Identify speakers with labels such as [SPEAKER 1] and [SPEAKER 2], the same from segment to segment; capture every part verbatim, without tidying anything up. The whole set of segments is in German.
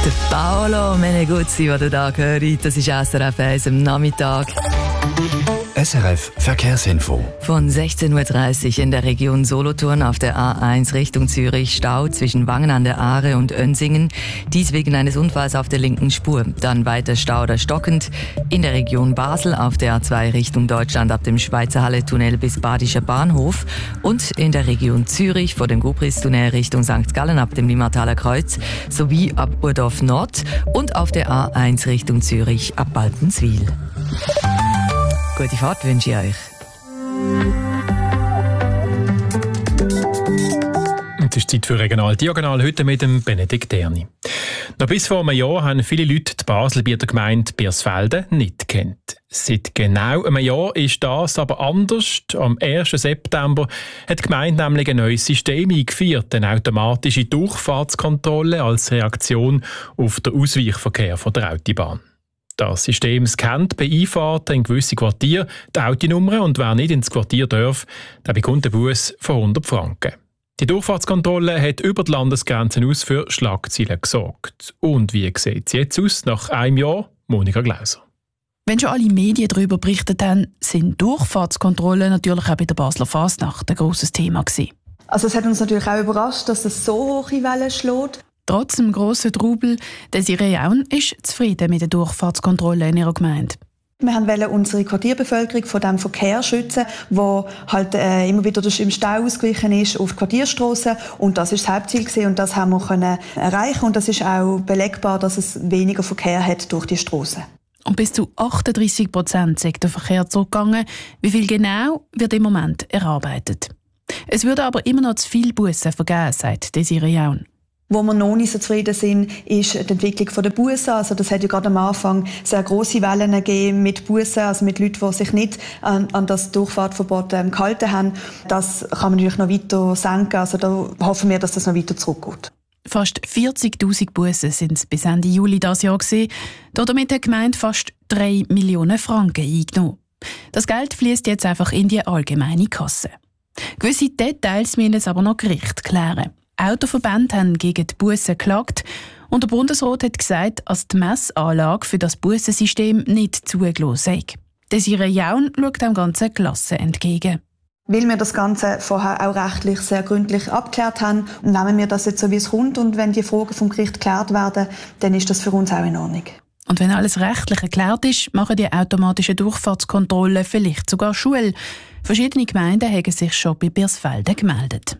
[SPEAKER 1] Der Paolo Meneguzzi, den ihr da hört, das ist S R F eins am Nachmittag.
[SPEAKER 2] S R F Verkehrsinfo.
[SPEAKER 1] Von sechzehn Uhr dreißig in der Region Solothurn auf der A eins Richtung Zürich Stau zwischen Wangen an der Aare und Önsingen. Dies wegen eines Unfalls auf der linken Spur. Dann weiter Stau oder stockend in der Region Basel auf der A zwei Richtung Deutschland ab dem Schweizer Halle-Tunnel bis Badischer Bahnhof. Und in der Region Zürich vor dem Gubris-Tunnel Richtung Sankt Gallen ab dem Limmertaler Kreuz sowie ab Urdorf Nord und auf der A eins Richtung Zürich ab Baltenswil. Gute Fahrt wünsche ich euch.
[SPEAKER 3] Es ist Zeit für Regional Diagonal, heute mit dem Benedikt Terni. Noch bis vor einem Jahr haben viele Leute die Baselbieter Gemeinde Birsfelden nicht kennt. Seit genau einem Jahr ist das aber anders. Am ersten September hat die Gemeinde nämlich ein neues System eingeführt, eine automatische Durchfahrtskontrolle als Reaktion auf den Ausweichverkehr von der Autobahn. Das System scannt bei Einfahrten in gewisse Quartiere die Autonummer und wer nicht ins Quartier darf, der bekommt einen Buss von hundert Franken. Die Durchfahrtskontrolle hat über die Landesgrenzen aus für Schlagzeilen gesorgt. Und wie sieht es jetzt aus nach einem Jahr? Monika Glauser.
[SPEAKER 4] Wenn schon alle Medien darüber berichtet haben, sind Durchfahrtskontrollen natürlich auch bei der Basler Fasnacht ein grosses Thema gewesen.
[SPEAKER 5] Also es hat uns natürlich auch überrascht, dass es so hohe Wellen schlägt.
[SPEAKER 4] Trotz dem grossen Trubel, Desiree Jaun ist zufrieden mit der Durchfahrtskontrolle in ihrer Gemeinde.
[SPEAKER 5] Wir wollten unsere Quartierbevölkerung vor dem Verkehr schützen, der halt äh, immer wieder durch im Stau ausgewichen ist auf die Quartierstrassen. Und das ist das Hauptziel gewesen, und das haben wir können erreichen. Und das ist auch belegbar, dass es weniger Verkehr hat durch die Strassen.
[SPEAKER 4] Und bis zu achtunddreissig Prozent ist der Verkehr zurückgegangen. Wie viel genau wird im Moment erarbeitet? Es würde aber immer noch zu viele Bussen vergeben, sagt Desiree Jaun.
[SPEAKER 5] Wo wir noch nicht so zufrieden sind, ist die Entwicklung der Bussen. Also das hat ja gerade am Anfang sehr grosse Wellen gegeben mit Bussen, also mit Leuten, die sich nicht an, an das Durchfahrtverbot ähm, gehalten haben. Das kann man natürlich noch weiter senken. Also da hoffen wir, dass das noch weiter zurückgeht.
[SPEAKER 4] Fast vierzigtausend Bussen sind es bis Ende Juli dieses Jahr gewesen. Damit hat die Gemeinde fast drei Millionen Franken eingenommen. Das Geld fließt jetzt einfach in die allgemeine Kasse. Gewisse Details müssen es aber noch Gericht klären. Autoverbände haben gegen die Bussen geklagt und der Bundesrat hat gesagt, dass die Messanlage für das Bussensystem nicht zugelassen sei. Desiree Jaun schaut dem Ganzen gelassen entgegen.
[SPEAKER 5] Weil wir das Ganze vorher auch rechtlich sehr gründlich abgeklärt haben, nehmen wir das jetzt so, wie es kommt. Und wenn die Fragen vom Gericht geklärt werden, dann ist das für uns auch in Ordnung.
[SPEAKER 4] Und wenn alles rechtlich geklärt ist, machen die automatischen Durchfahrtskontrollen vielleicht sogar Schule. Verschiedene Gemeinden haben sich schon bei Birsfelden gemeldet.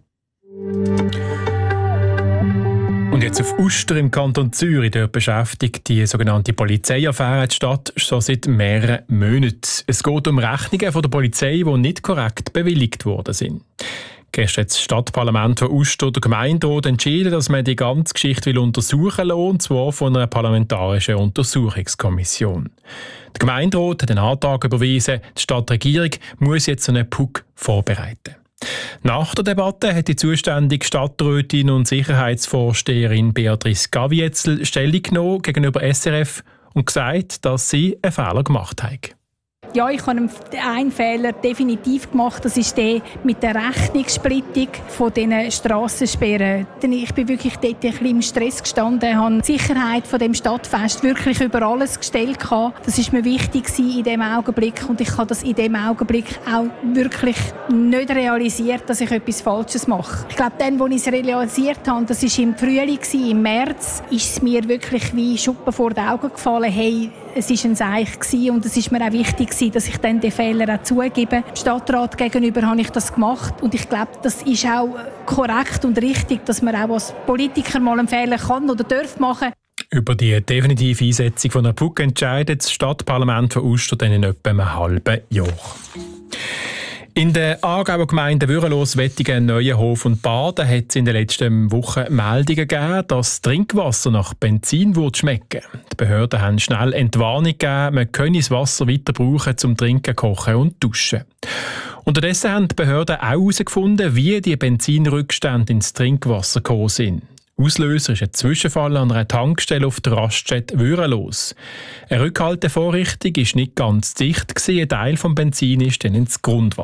[SPEAKER 3] Und jetzt auf Uster im Kanton Zürich. Dort beschäftigt die sogenannte Polizeiaffäre die Stadt schon seit mehreren Monaten. Es geht um Rechnungen von der Polizei, die nicht korrekt bewilligt worden sind. Gestern hat das Stadtparlament von Uster der Gemeinderat entschieden, dass man die ganze Geschichte will untersuchen will, und zwar von einer parlamentarischen Untersuchungskommission. Der Gemeinderat hat einen Antrag überwiesen, die Stadtregierung muss jetzt einen P U C vorbereiten. Nach der Debatte hat die zuständige Stadträtin und Sicherheitsvorsteherin Beatrice Gavietzel Stellung genommen gegenüber S R F und gesagt, dass sie einen Fehler gemacht hat.
[SPEAKER 6] Ja, ich habe einen Fehler definitiv gemacht. Das ist der mit der Rechnungssplittung von diesen Strassensperren. Ich bin wirklich dort ein bisschen im Stress gestanden, habe die Sicherheit von dem Stadtfest wirklich über alles gestellt. Das war mir wichtig in diesem Augenblick, und ich habe das in diesem Augenblick auch wirklich nicht realisiert, dass ich etwas Falsches mache. Ich glaube, dann, als ich es realisiert habe, das war im Frühling, im März, ist es mir wirklich wie Schuppen vor die Augen gefallen. Hey, es war ein Seich und es ist mir auch wichtig, dass ich dann den Fehler auch zugebe. Dem Stadtrat gegenüber habe ich das gemacht, und ich glaube, das ist auch korrekt und richtig, dass man auch als Politiker mal einen Fehler kann oder darf machen.
[SPEAKER 3] Über die definitive Einsetzung von einer P U C entscheidet das Stadtparlament von Uster dann in etwa einem halben Jahr. In der Aargauer Gemeinde Würelos, Wettigen, Neuenhof und Baden hat es in den letzten Wochen Meldungen gegeben, dass Trinkwasser nach Benzin schmecken würde. Die Behörden haben schnell Entwarnung gegeben, man könne das Wasser weiter brauchen zum Trinken, Kochen und Duschen. Unterdessen haben die Behörden auch herausgefunden, wie die Benzinrückstände ins Trinkwasser gekommen sind. Auslöser ist ein Zwischenfall an einer Tankstelle auf der Raststätte Würelos. Eine Rückhaltevorrichtung war nicht ganz dicht, ein Teil des Benzin ist dann ins Grundwasser.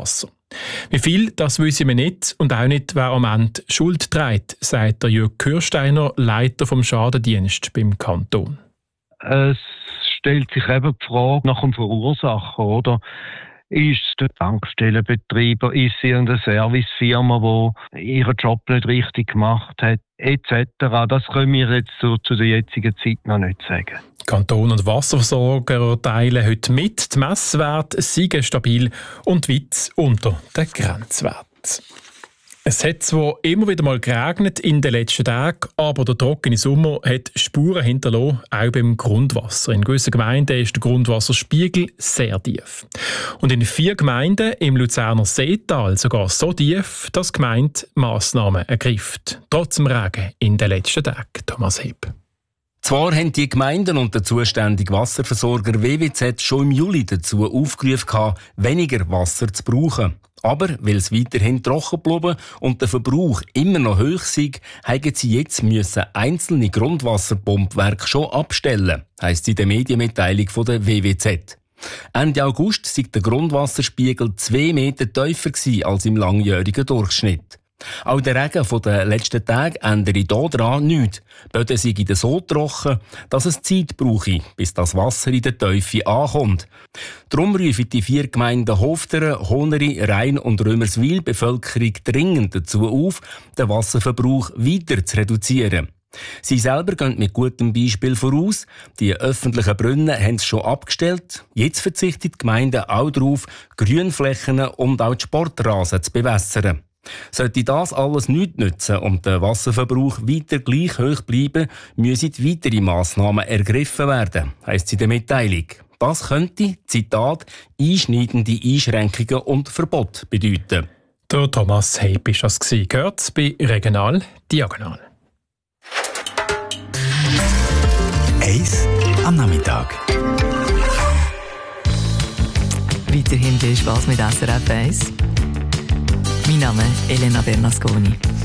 [SPEAKER 3] Wie viel, das wissen wir nicht und auch nicht, wer am Ende Schuld trägt, sagt der Jürg Kürsteiner, Leiter vom Schadendienst beim Kanton.
[SPEAKER 7] Es stellt sich eben die Frage nach dem Verursacher, oder? Ist es der Tankstellenbetreiber, ist es irgendeine Servicefirma, die ihren Job nicht richtig gemacht hat, et cetera. Das können wir jetzt so zu der jetzigen Zeit noch nicht sagen.
[SPEAKER 3] Kanton und Wasserversorger teilen heute mit, die Messwerte seien stabil und weit unter den Grenzwert. Es hat zwar immer wieder mal geregnet in den letzten Tagen, aber der trockene Sommer hat Spuren hinterlassen, auch beim Grundwasser. In gewissen Gemeinden ist der Grundwasserspiegel sehr tief. Und in vier Gemeinden im Luzerner Seetal sogar so tief, dass die Gemeinde Massnahmen ergreift. Trotz dem Regen in den letzten Tagen. Thomas Heb.
[SPEAKER 8] Zwar haben die Gemeinden und der zuständige Wasserversorger W W Z schon im Juli dazu aufgerufen, weniger Wasser zu brauchen. Aber weil es weiterhin trocken geblieben und der Verbrauch immer noch hoch sei, haben sie jetzt müssen einzelne Grundwasserpumpwerke schon abstellen, heisst es in der Medienmitteilung von der W W Z. Ende August sei der Grundwasserspiegel zwei Meter tiefer gewesen als im langjährigen Durchschnitt. Auch der Regen von den letzten Tagen ändere daran nichts. Die Böden seien so trocken, dass es Zeit brauche, bis das Wasser in der Tiefe ankommt. Darum rufen die vier Gemeinden Hofteren, Honeri, Rhein und Römerswil die Bevölkerung dringend dazu auf, den Wasserverbrauch weiter zu reduzieren. Sie selber gehen mit gutem Beispiel voraus. Die öffentlichen Brunnen haben es schon abgestellt. Jetzt verzichtet die Gemeinde auch darauf, Grünflächen und auch die Sportrasen zu bewässern. Sollte das alles nichts nützen und der Wasserverbrauch weiter gleich hoch bleiben, müssen weitere Massnahmen ergriffen werden, heisst es in der Mitteilung. Das könnte, Zitat, einschneidende Einschränkungen und Verbote bedeuten.
[SPEAKER 3] Der Thomas Heip war das. Gehört bei Regional Diagonal.
[SPEAKER 2] Eis am Nachmittag.
[SPEAKER 1] Weiterhin viel Spass mit S R F eins. Mein Name ist Elena Bernasconi.